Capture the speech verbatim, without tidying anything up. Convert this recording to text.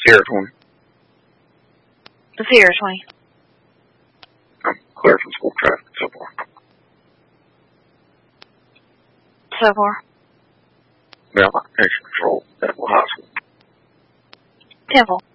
Sierra twenty. The Sierra twenty. I'm clear from school traffic so far. So far. Now, extra control at High School. Temple.